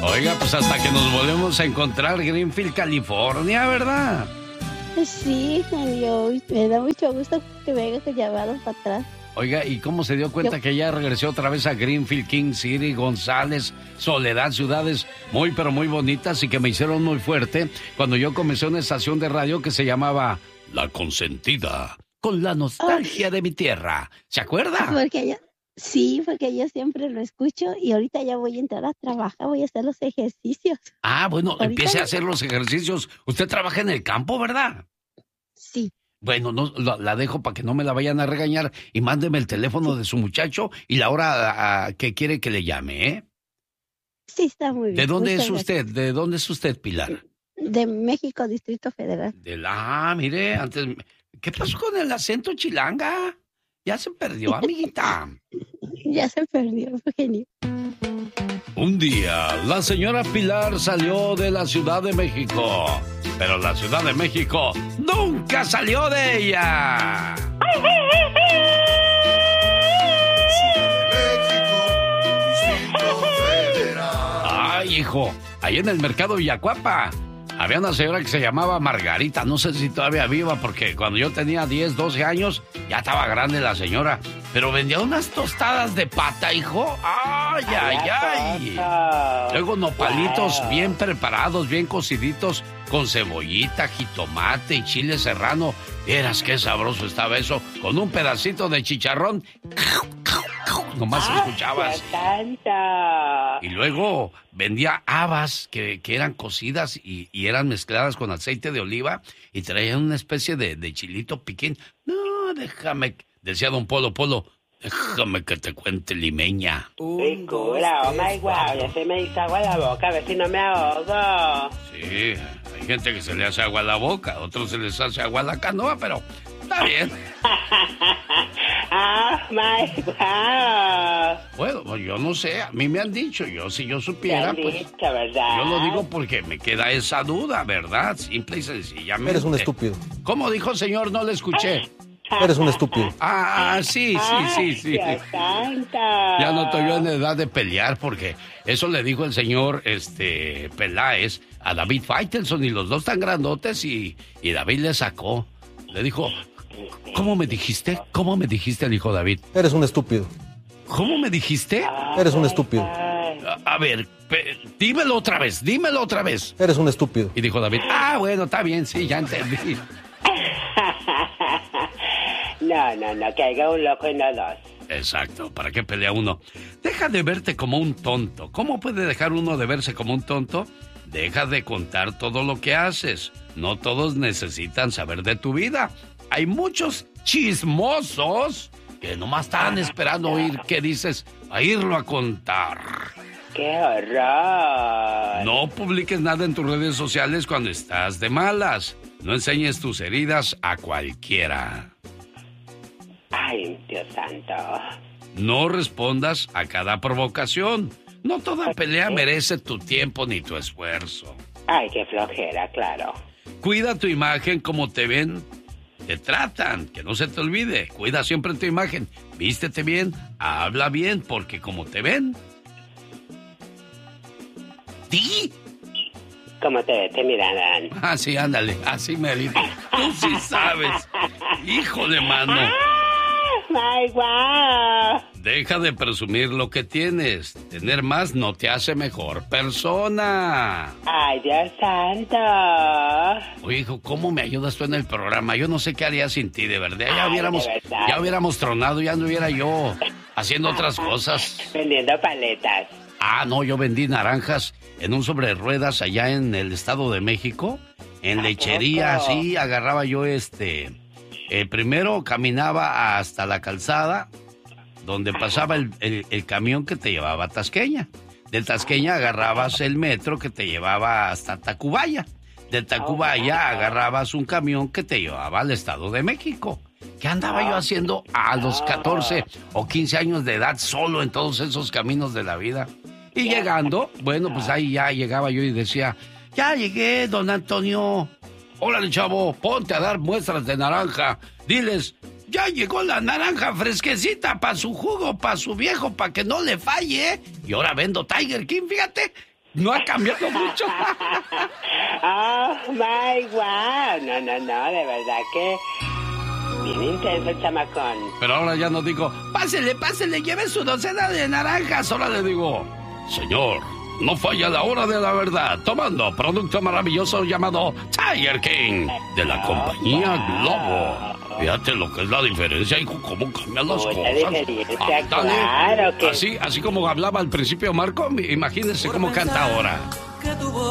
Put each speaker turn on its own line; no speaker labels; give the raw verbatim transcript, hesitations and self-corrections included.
Oiga, pues hasta que nos volvemos a encontrar, Greenfield, California, ¿verdad?
Sí, genio. Me da mucho gusto que me hayas llamado para atrás.
Oiga, ¿y cómo se dio cuenta Yo... que ya regresó otra vez a Greenfield, King City, González, Soledad, ciudades muy pero muy bonitas y que me hicieron muy fuerte cuando yo comencé una estación de radio que se llamaba La Consentida, con la nostalgia oh. de mi tierra? ¿Se acuerda?
Porque yo, sí, porque yo siempre lo escucho y ahorita ya voy a entrar a trabajar, voy a hacer los ejercicios.
Ah, bueno, ahorita empiece
ya...
a hacer los ejercicios. Usted trabaja en el campo, ¿verdad?
Sí.
Bueno, no, la, la dejo para que no me la vayan a regañar y mándeme el teléfono de su muchacho y la hora a, a, que quiere que le llame, ¿eh?
Sí, está muy bien.
¿De dónde
Muchas
es usted? Gracias. ¿De dónde es usted, Pilar?
De México, Distrito Federal.
De la, ah, mire, antes... ¿Qué pasó con el acento chilanga? Ya se perdió, amiguita.
Ya se perdió, genio.
Un día, la señora Pilar salió de la Ciudad de México, pero la Ciudad de México nunca salió de ella. Ay, hijo, ahí en el mercado Villacuapa había una señora que se llamaba Margarita, no sé si todavía viva, porque cuando yo tenía diez, doce años, ya estaba grande la señora, pero vendía unas tostadas de pata, hijo. ¡Ay, ay, ay! Luego nopalitos wow. bien preparados, bien cociditos, con cebollita, jitomate y chile serrano. Vieras qué sabroso estaba eso, con un pedacito de chicharrón. Nomás se escuchaba así. Y luego vendía habas que, que eran cocidas y, y eran mezcladas con aceite de oliva y traían una especie de, de chilito piquín. No, déjame, decía don Polo Polo, déjame que te cuente, limeña.
Ricura, oh my wow, ya se me hizo agua la boca, a ver si no me ahogo.
Sí, hay gente que se le hace agua a la boca, a otros se les hace agua a la canoa, pero está bien.
Oh my wow.
Bueno, yo no sé, a mí me han dicho, yo si yo supiera, pues
dicho, ¿verdad?
Yo lo digo porque me queda esa duda, ¿verdad? Simple y sencillamente.
Eres un estúpido.
¿Cómo dijo, señor? No le escuché.
Eres un estúpido.
Ah, sí, sí, sí, sí. Ya no estoy yo en edad de pelear porque eso le dijo el señor este Peláez a David Faitelson y los dos tan grandotes y, y David le sacó. Le dijo, ¿cómo me dijiste? ¿Cómo me dijiste? Le dijo David.
Eres un estúpido.
¿Cómo me dijiste?
Eres un estúpido.
A, a ver, pe, dímelo otra vez, dímelo otra vez.
Eres un estúpido.
Y dijo David, ah, bueno, está bien, sí, ya entendí.
No, no, no, que haya un loco en los dos.
Exacto, ¿para qué pelea uno? Deja de verte como un tonto. ¿Cómo puede dejar uno de verse como un tonto? Deja de contar todo lo que haces. No todos necesitan saber de tu vida. Hay muchos chismosos que nomás están esperando oír qué dices a irlo a contar.
¡Qué horror!
No publiques nada en tus redes sociales cuando estás de malas. No enseñes tus heridas a cualquiera.
Ay, Dios santo.
No respondas a cada provocación. No toda pelea merece tu tiempo ni tu esfuerzo.
Ay, qué flojera, claro.
Cuida tu imagen como te ven, te tratan, que no se te olvide. Cuida siempre tu imagen. Vístete bien, habla bien, porque como te ven... ¿Sí?
Como te, te miran.
Ah, sí, ándale, así me dice. Tú sí sabes. Híjole, mano.
¡Ay, guau!
Deja de presumir lo que tienes. Tener más no te hace mejor persona.
¡Ay, Dios santo!
Oye, hijo, ¿cómo me ayudas tú en el programa? Yo no sé qué haría sin ti, de verdad. Ya
Ay,
hubiéramos,
de verdad.
ya hubiéramos tronado, ya no hubiera yo haciendo otras cosas.
Vendiendo paletas.
Ah, no, yo vendí naranjas en un sobre ruedas allá en el Estado de México. En lechería, sí, agarraba yo este... Eh, primero caminaba hasta la calzada donde pasaba el, el, el camión que te llevaba a Tasqueña. De Tasqueña agarrabas el metro que te llevaba hasta Tacubaya. De Tacubaya agarrabas un camión que te llevaba al Estado de México. ¿Qué andaba yo haciendo a los catorce o quince años de edad solo en todos esos caminos de la vida? Y llegando, bueno, pues ahí ya llegaba yo y decía, ya llegué, don Antonio. Órale, chavo, ponte a dar muestras de naranja. Diles, ya llegó la naranja fresquecita para su jugo, para su viejo, para que no le falle. Y ahora vendo Tiger King, fíjate. no ha cambiado mucho.
Oh, my wow. No, no, no, de verdad que bien intenso el chamacón.
Pero ahora ya no digo, pásele, pásele, lleve su docena de naranjas. Ahora le digo, señor, no falla la hora de la verdad, tomando producto maravilloso llamado Tiger King de la compañía Globo. Fíjate lo que es la diferencia, hijo, cómo cambian las
Mucha
cosas.
diferencia,
Ah, dale.
claro que
Así, así como hablaba al principio Marco, imagínense cómo canta ahora.
Que tu voz